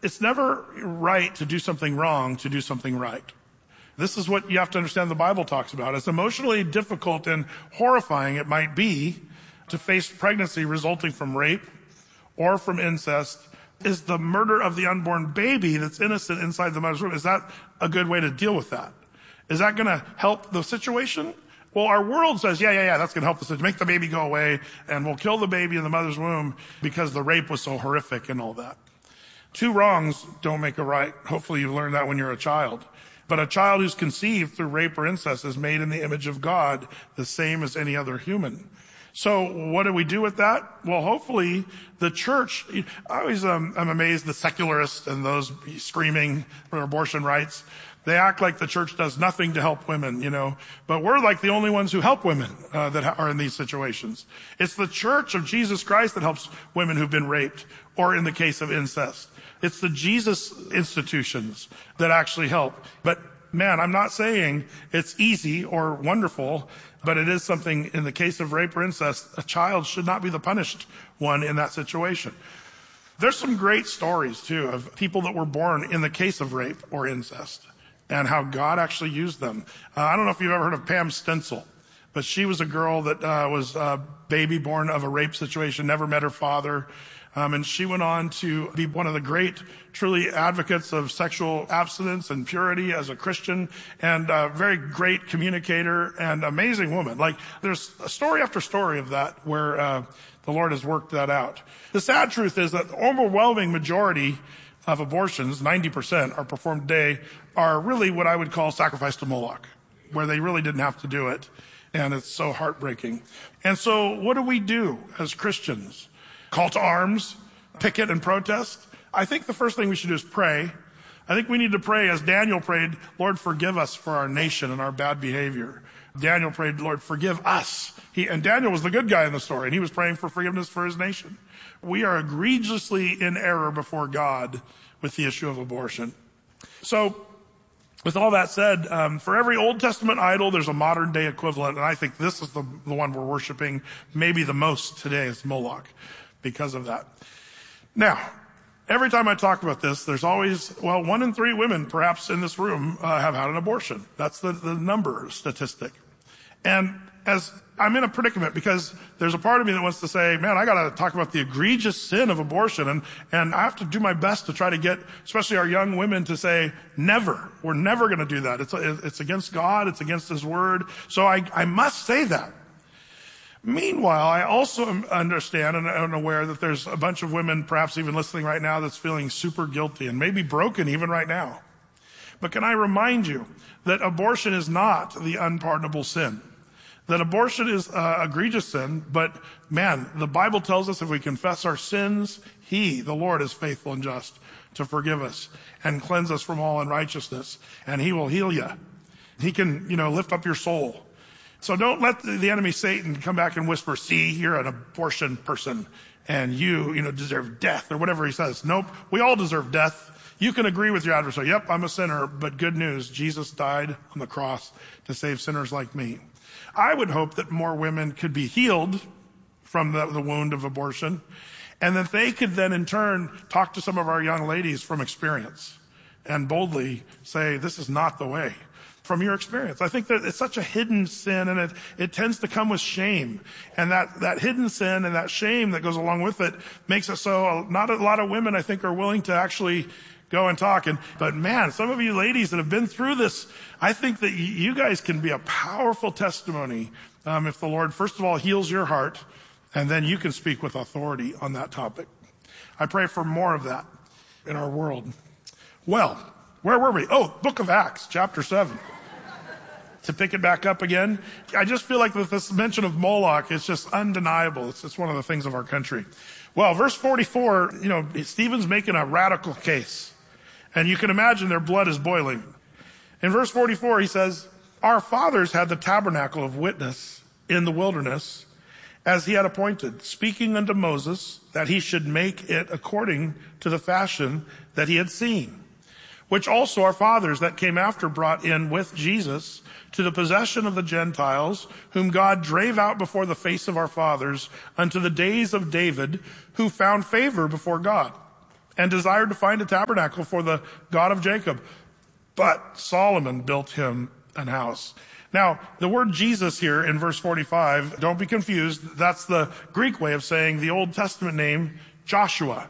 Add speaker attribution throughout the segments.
Speaker 1: It's never right to do something wrong to do something right. This is what you have to understand the Bible talks about. As emotionally difficult and horrifying it might be to face pregnancy resulting from rape or from incest, is the murder of the unborn baby that's innocent inside the mother's womb, is that a good way to deal with that? Is that going to help the situation? Well, our world says, yeah, that's going to help the situation. Make the baby go away, and we'll kill the baby in the mother's womb because the rape was so horrific and all that. Two wrongs don't make a right. Hopefully you learned that when you're a child. But a child who's conceived through rape or incest is made in the image of God, the same as any other human. So what do we do with that? Well, hopefully the church, I'm amazed the secularists and those screaming for abortion rights, they act like the church does nothing to help women, but we're like the only ones who help women that are in these situations. It's the church of Jesus Christ that helps women who've been raped, or in the case of incest. It's the Jesus institutions that actually help. But man, I'm not saying it's easy or wonderful, but it is something. In the case of rape or incest, a child should not be the punished one in that situation. There's some great stories too of people that were born in the case of rape or incest and how God actually used them. I don't know if you've ever heard of Pam Stencil, but she was a girl that was a baby born of a rape situation, never met her father. And she went on to be one of the great, truly advocates of sexual abstinence and purity as a Christian, and a very great communicator and amazing woman. Like, there's a story after story of that where the Lord has worked that out. The sad truth is that the overwhelming majority of abortions, 90%, are performed today, are really what I would call sacrifice to Moloch, where they really didn't have to do it. And it's so heartbreaking. And so what do we do as Christians? Call to arms, picket and protest? I think the first thing we should do is pray. I think we need to pray as Daniel prayed, Lord, forgive us for our nation and our bad behavior. Daniel prayed, Lord, forgive us. And Daniel was the good guy in the story, and he was praying for forgiveness for his nation. We are egregiously in error before God with the issue of abortion. So, with all that said, for every Old Testament idol, there's a modern day equivalent, and I think this is the one we're worshiping maybe the most today is Moloch because of that. Now, every time I talk about this, there's always, 1 in 3 women perhaps in this room have had an abortion. That's the number statistic. And as I'm in a predicament because there's a part of me that wants to say, man, I got to talk about the egregious sin of abortion. And I have to do my best to try to get, especially our young women, to say, never. We're never going to do that. It's against God. It's against His word. So I must say that. Meanwhile, I also understand and am aware that there's a bunch of women, perhaps even listening right now, that's feeling super guilty and maybe broken even right now. But can I remind you that abortion is not the unpardonable sin? That abortion is egregious sin, but man, the Bible tells us if we confess our sins, He, the Lord, is faithful and just to forgive us and cleanse us from all unrighteousness, and He will heal you. He can, lift up your soul. So don't let the enemy Satan come back and whisper, see, you're an abortion person and you deserve death or whatever he says. Nope, we all deserve death. You can agree with your adversary. Yep, I'm a sinner, but good news, Jesus died on the cross to save sinners like me. I would hope that more women could be healed from the wound of abortion, and that they could then in turn talk to some of our young ladies from experience and boldly say, this is not the way. From your experience. I think that it's such a hidden sin, and it tends to come with shame. And that hidden sin and that shame that goes along with it makes it so not a lot of women, I think, are willing to actually go and talk. But man, some of you ladies that have been through this, I think that you guys can be a powerful testimony if the Lord, first of all, heals your heart, and then you can speak with authority on that topic. I pray for more of that in our world. Well, where were we? Oh, Book of Acts, chapter 7. To pick it back up again, I just feel like with this mention of Moloch, it's just undeniable. It's just one of the things of our country. Well, verse 44, Stephen's making a radical case. And you can imagine their blood is boiling. In verse 44, he says, our fathers had the tabernacle of witness in the wilderness, as he had appointed, speaking unto Moses that he should make it according to the fashion that he had seen, which also our fathers that came after brought in with Jesus to the possession of the Gentiles, whom God drave out before the face of our fathers unto the days of David, who found favor before God. and desired to find a tabernacle for the God of Jacob. But Solomon built him an house. Now, the word Jesus here in verse 45, don't be confused. That's the Greek way of saying the Old Testament name Joshua.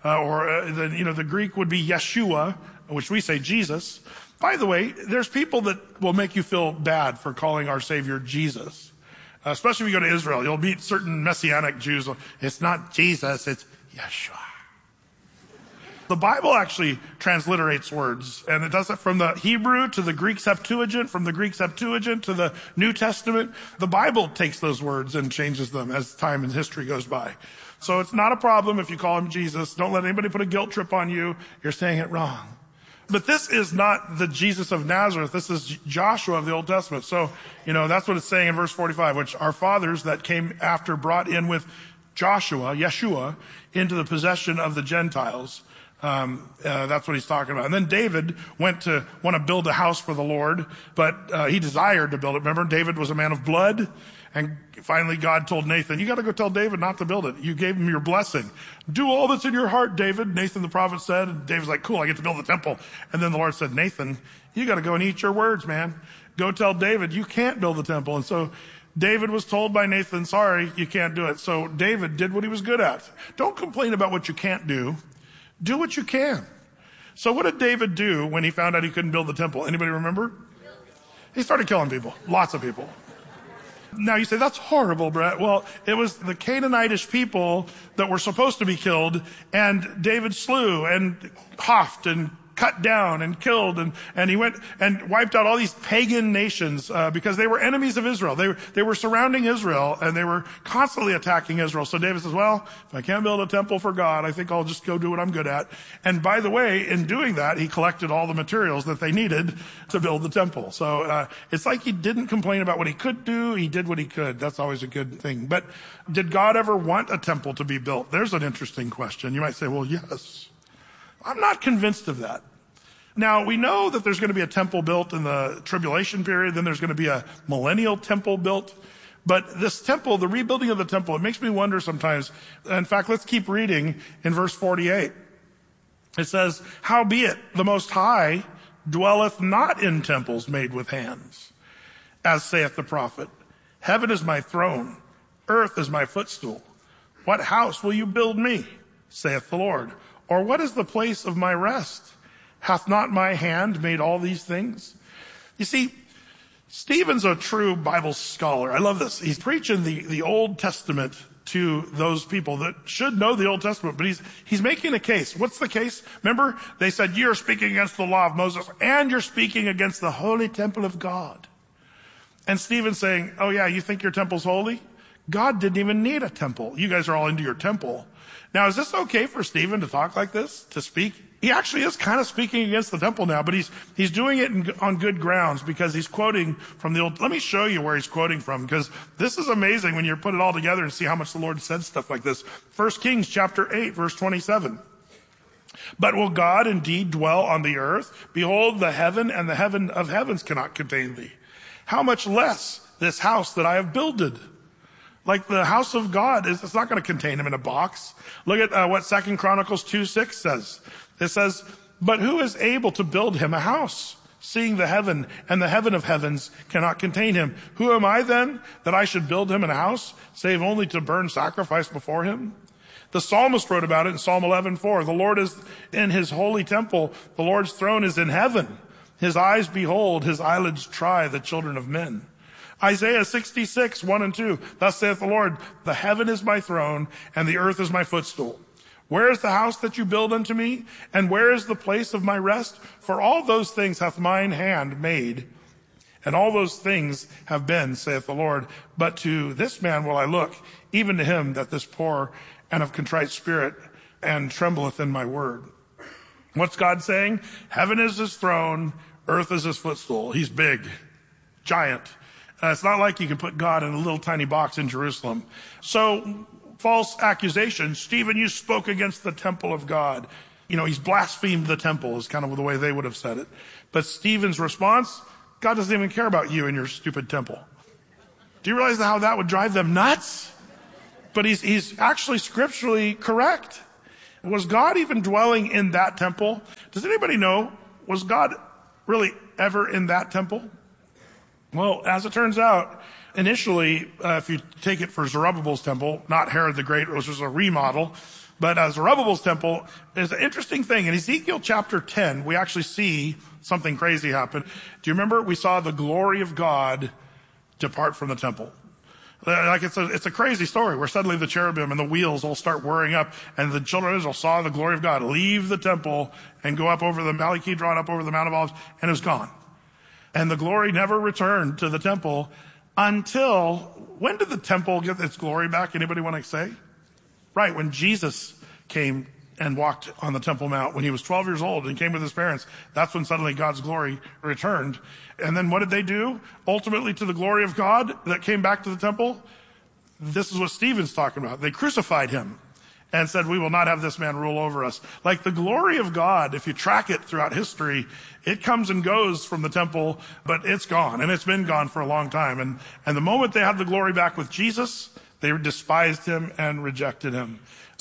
Speaker 1: The Greek would be Yeshua, which we say Jesus. By the way, there's people that will make you feel bad for calling our Savior Jesus. Especially if you go to Israel. You'll meet certain Messianic Jews. It's not Jesus, it's Yeshua. The Bible actually transliterates words, and it does it from the Hebrew to the Greek Septuagint, from the Greek Septuagint to the New Testament. The Bible takes those words and changes them as time and history goes by. So it's not a problem if you call him Jesus. Don't let anybody put a guilt trip on you. You're saying it wrong. But this is not the Jesus of Nazareth. This is Joshua of the Old Testament. So, that's what it's saying in verse 45, which our fathers that came after brought in with Joshua, Yeshua, into the possession of the Gentiles. That's what he's talking about. And then David want to build a house for the Lord, but he desired to build it. Remember, David was a man of blood. And finally, God told Nathan, you got to go tell David not to build it. You gave him your blessing. Do all that's in your heart, David, Nathan the prophet said. And David's like, cool, I get to build the temple. And then the Lord said, Nathan, you got to go and eat your words, man. Go tell David you can't build the temple. And so David was told by Nathan, sorry, you can't do it. So David did what he was good at. Don't complain about what you can't do. Do what you can. So what did David do when he found out he couldn't build the temple? Anybody remember? He started killing people. Lots of people. Now you say, that's horrible, Brett. Well, it was the Canaanitish people that were supposed to be killed, and David slew and houghed and cut down and killed, and he went and wiped out all these pagan nations because they were enemies of Israel. They were surrounding Israel, and they were constantly attacking Israel. So David says, well, if I can't build a temple for God, I think I'll just go do what I'm good at. And by the way, in doing that, he collected all the materials that they needed to build the temple. So it's like he didn't complain about what he could do. He did what he could. That's always a good thing. But did God ever want a temple to be built? There's an interesting question. You might say, well, yes. I'm not convinced of that. Now, we know that there's going to be a temple built in the tribulation period, then there's going to be a millennial temple built. But this temple, the rebuilding of the temple, it makes me wonder sometimes. In fact, let's keep reading in verse 48. It says, howbeit the Most High dwelleth not in temples made with hands, as saith the prophet. Heaven is my throne, earth is my footstool. What house will you build me, saith the Lord? Or what is the place of my rest? Hath not my hand made all these things? You see, Stephen's a true Bible scholar. I love this. He's preaching the Old Testament to those people that should know the Old Testament, but he's making a case. What's the case? Remember, they said, you're speaking against the law of Moses, and you're speaking against the holy temple of God. And Stephen's saying, oh yeah, you think your temple's holy? God didn't even need a temple. You guys are all into your temple. Now, is this okay for Stephen to talk like this, to speak? He actually is kind of speaking against the temple now, but he's doing it on good grounds because he's quoting from the old. Let me show you where he's quoting from, because this is amazing when you put it all together and see how much the Lord said stuff like this. 1 Kings chapter 8, verse 27. But will God indeed dwell on the earth? Behold, the heaven and the heaven of heavens cannot contain thee. How much less this house that I have builded? Like the house of God, it's not going to contain him in a box. Look at what 2 Chronicles 2:6 says. It says, but who is able to build him a house, seeing the heaven and the heaven of heavens cannot contain him? Who am I then that I should build him a house, save only to burn sacrifice before him? The psalmist wrote about it in Psalm 11:4. The Lord is in his holy temple. The Lord's throne is in heaven. His eyes behold, his eyelids try the children of men. Isaiah 66:1 and 2. Thus saith the Lord, the heaven is my throne, and the earth is my footstool. Where is the house that you build unto me? And where is the place of my rest? For all those things hath mine hand made, and all those things have been, saith the Lord. But to this man will I look, even to him that is poor and of contrite spirit, and trembleth in my word. What's God saying? Heaven is his throne, earth is his footstool. He's big, giant. It's not like you can put God in a little tiny box in Jerusalem. So, false accusation. Stephen, you spoke against the temple of God. He's blasphemed the temple is kind of the way they would have said it. But Stephen's response, God doesn't even care about you and your stupid temple. Do you realize how that would drive them nuts? But he's actually scripturally correct. Was God even dwelling in that temple? Does anybody know, was God really ever in that temple? Well, as it turns out, initially, if you take it for Zerubbabel's temple, not Herod the Great, which was a remodel, but Zerubbabel's temple is an interesting thing. In Ezekiel chapter 10, we actually see something crazy happen. Do you remember we saw the glory of God depart from the temple? Like it's a crazy story where suddenly the cherubim and the wheels all start whirring up, and the children of Israel saw the glory of God leave the temple and go up over the Valley Kidron, up over the Mount of Olives, and it was gone. And the glory never returned to the temple until, when did the temple get its glory back? Anybody want to say? Right, when Jesus came and walked on the Temple Mount when he was 12 years old and came with his parents. That's when suddenly God's glory returned. And then what did they do? Ultimately, to the glory of God that came back to the temple, this is what Stephen's talking about. They crucified him and said, we will not have this man rule over us. Like the glory of God, if you track it throughout history, it comes and goes from the temple, but it's gone, and it's been gone for a long time. And the moment they had the glory back with Jesus, they despised him and rejected him.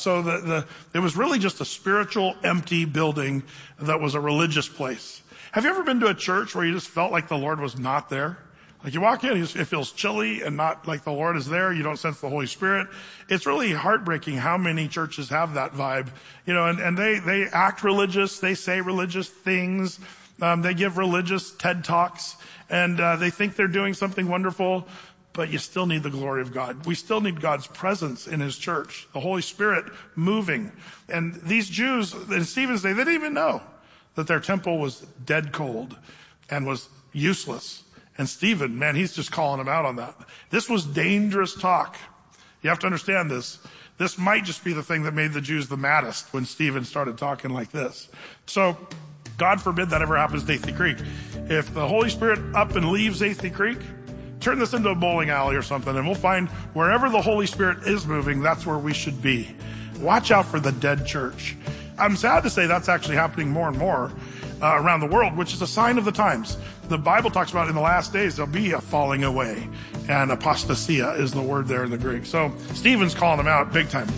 Speaker 1: So it was really just a spiritual, empty building that was a religious place. Have you ever been to a church where you just felt like the Lord was not there? Like you walk in, it feels chilly and not like the Lord is there. You don't sense the Holy Spirit. It's really heartbreaking how many churches have that vibe. And they act religious. They say religious things. They give religious TED Talks, and they think they're doing something wonderful. But you still need the glory of God. We still need God's presence in his church, the Holy Spirit moving. And these Jews in Stephen's day, they didn't even know that their temple was dead cold and was useless. And Stephen, man, he's just calling them out on that. This was dangerous talk. You have to understand this. This might just be the thing that made the Jews the maddest when Stephen started talking like this. So God forbid that ever happens to Athey Creek. If the Holy Spirit up and leaves Athey Creek, turn this into a bowling alley or something, and we'll find wherever the Holy Spirit is moving, that's where we should be. Watch out for the dead church. I'm sad to say that's actually happening more and more around the world, which is a sign of the times. The Bible talks about in the last days there'll be a falling away, and apostasia is the word there in the Greek. So Stephen's calling them out big time.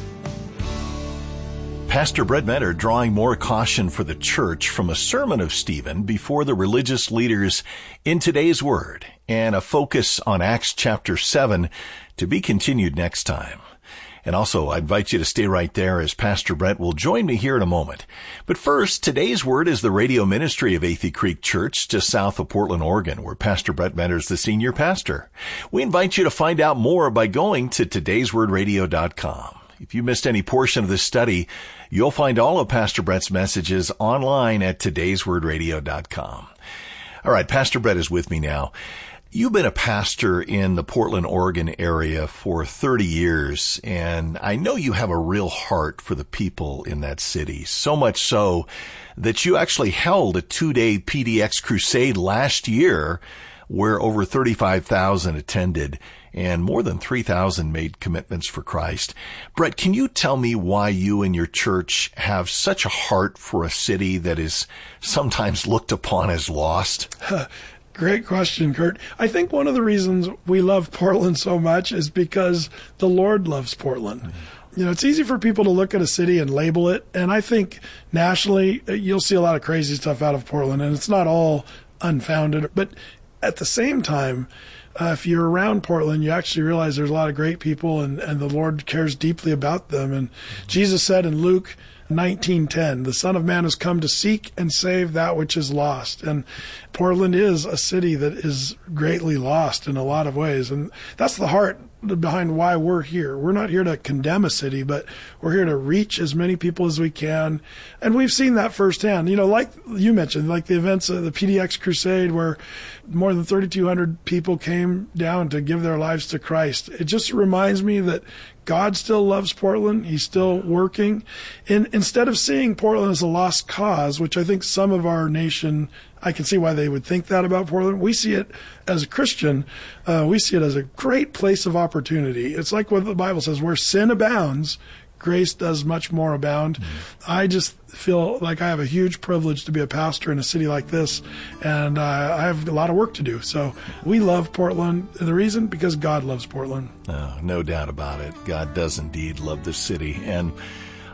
Speaker 2: Pastor Brett Metter drawing more caution for the church from a sermon of Stephen before the religious leaders in today's Word, and a focus on Acts chapter 7 to be continued next time. And also, I invite you to stay right there as Pastor Brett will join me here in a moment. But first, today's Word is the radio ministry of Athey Creek Church just south of Portland, Oregon, where Pastor Brett Metter is the senior pastor. We invite you to find out more by going to todayswordradio.com. If you missed any portion of this study, you'll find all of Pastor Brett's messages online at todayswordradio.com. All right, Pastor Brett is with me now. You've been a pastor in the Portland, Oregon area for 30 years, and I know you have a real heart for the people in that city, so much so that you actually held a 2-day PDX crusade last year where over 35,000 attended and more than 3,000 made commitments for Christ. Brett, can you tell me why you and your church have such a heart for a city that is sometimes looked upon as lost?
Speaker 3: Great question, Kurt. I think one of the reasons we love Portland so much is because the Lord loves Portland. Mm-hmm. It's easy for people to look at a city and label it, and I think nationally you'll see a lot of crazy stuff out of Portland, and it's not all unfounded. But at the same time, if you're around Portland, you actually realize there's a lot of great people, and the Lord cares deeply about them. And Jesus said in Luke 19:10, the Son of Man has come to seek and save that which is lost. And Portland is a city that is greatly lost in a lot of ways. And that's the heart behind why we're here. We're not here to condemn a city, but we're here to reach as many people as we can. And we've seen that firsthand. Like you mentioned, like the events of the PDX Crusade where more than 3,200 people came down to give their lives to Christ. It just reminds me that God still loves Portland. He's still working. And instead of seeing Portland as a lost cause, which I think some of our nation, I can see why they would think that about Portland. We see it as a Christian. We see it as a great place of opportunity. It's like what the Bible says, where sin abounds, grace does much more abound. Mm-hmm. I just feel like I have a huge privilege to be a pastor in a city like this, and I have a lot of work to do. So we love Portland. The reason, because God loves Portland.
Speaker 2: No doubt about it. God does indeed love the city. And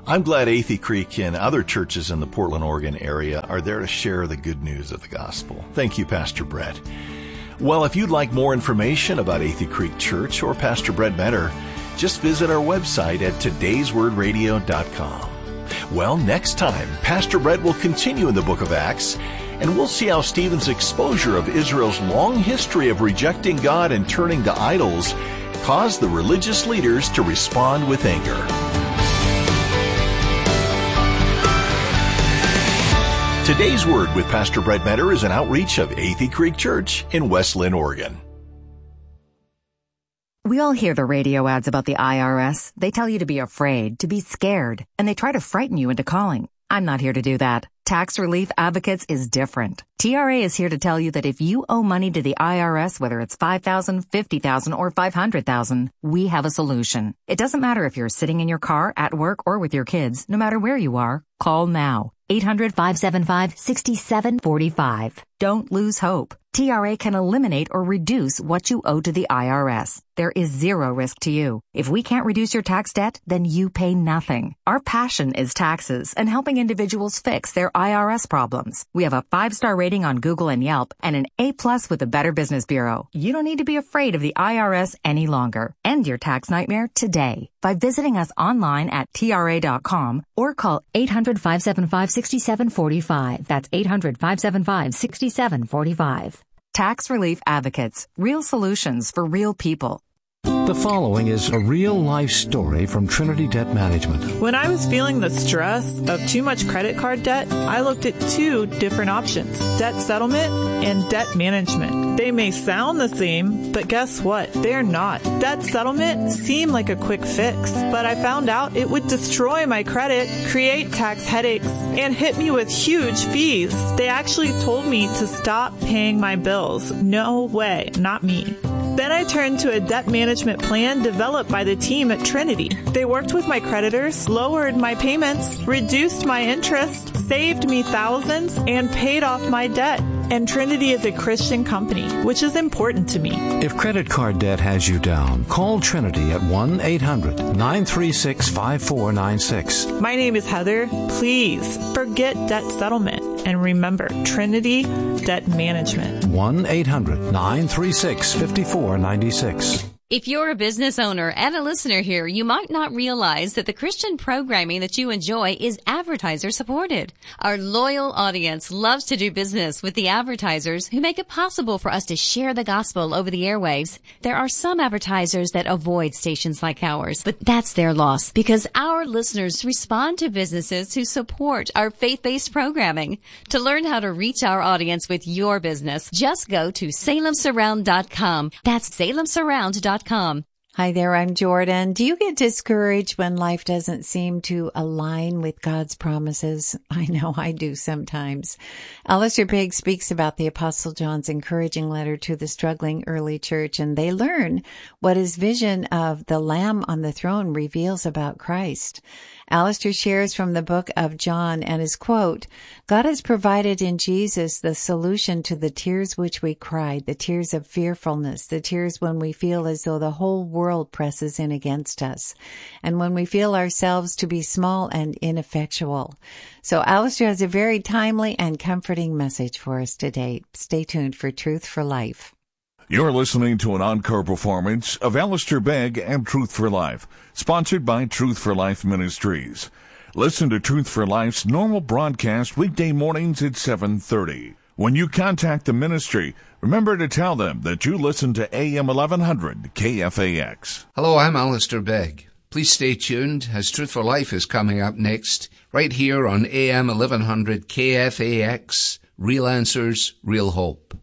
Speaker 2: I'm glad Athey Creek and other churches in the Portland, Oregon area are there to share the good news of the gospel. Thank you, Pastor Brett. Well, if you'd like more information about Athey Creek Church or Pastor Brett Mentor, just visit our website at todayswordradio.com. Well, next time, Pastor Brett will continue in the book of Acts, and we'll see how Stephen's exposure of Israel's long history of rejecting God and turning to idols caused the religious leaders to respond with anger. Today's Word with Pastor Brett Mentor is an outreach of Athey Creek Church in West Lynn, Oregon.
Speaker 4: We all hear the radio ads about the IRS. They tell you to be afraid, to be scared, and they try to frighten you into calling. I'm not here to do that. Tax Relief Advocates is different. TRA is here to tell you that if you owe money to the IRS, whether it's $5,000, $50,000, or $500,000, we have a solution. It doesn't matter if you're sitting in your car, at work, or with your kids. No matter where you are, call now. 800-575-6745. Don't lose hope. TRA can eliminate or reduce what you owe to the IRS. There is zero risk to you. If we can't reduce your tax debt, then you pay nothing. Our passion is taxes and helping individuals fix their IRS problems. We have a 5-star rating on Google and Yelp and an A+ with the Better Business Bureau. You don't need to be afraid of the IRS any longer. End your tax nightmare today by visiting us online at TRA.com or call 800-575-6745. That's 800-575-6745. Tax Relief Advocates. Real solutions for real people.
Speaker 5: The following is a real-life story from Trinity Debt Management.
Speaker 6: When I was feeling the stress of too much credit card debt, I looked at 2 different options, debt settlement and debt management. They may sound the same, but guess what? They're not. Debt settlement seemed like a quick fix, but I found out it would destroy my credit, create tax headaches, and hit me with huge fees. They actually told me to stop paying my bills. No way, not me. Then I turned to a debt management plan developed by the team at Trinity. They worked with my creditors, lowered my payments, reduced my interest, saved me thousands, and paid off my debt. And Trinity is a Christian company, which is important to me.
Speaker 5: If credit card debt has you down, call Trinity at 1-800-936-5496.
Speaker 6: My name is Heather. Please forget debt settlement and remember Trinity Debt Management.
Speaker 5: 1-800-936-5496.
Speaker 7: If you're a business owner and a listener here, you might not realize that the Christian programming that you enjoy is advertiser supported. Our loyal audience loves to do business with the advertisers who make it possible for us to share the gospel over the airwaves. There are some advertisers that avoid stations like ours, but that's their loss because our listeners respond to businesses who support our faith-based programming. To learn how to reach our audience with your business, just go to salemsurround.com. That's salemsurround.com.
Speaker 8: Hi there, I'm Jordan. Do you get discouraged when life doesn't seem to align with God's promises? I know I do sometimes. Alistair Begg speaks about the Apostle John's encouraging letter to the struggling early church, and they learn what his vision of the Lamb on the throne reveals about Christ. Alistair shares from the book of John and his quote, God has provided in Jesus the solution to the tears which we cried, the tears of fearfulness, the tears when we feel as though the whole world presses in against us, and when we feel ourselves to be small and ineffectual. So Alistair has a very timely and comforting message for us today. Stay tuned for Truth for Life.
Speaker 9: You're listening to an encore performance of Alistair Begg and Truth for Life, sponsored by Truth for Life Ministries. Listen to Truth for Life's normal broadcast weekday mornings at 7:30. When you contact the ministry, remember to tell them that you listen to AM 1100 KFAX.
Speaker 10: Hello, I'm Alistair Begg. Please stay tuned as Truth for Life is coming up next, right here on AM 1100 KFAX. Real Answers, Real Hope.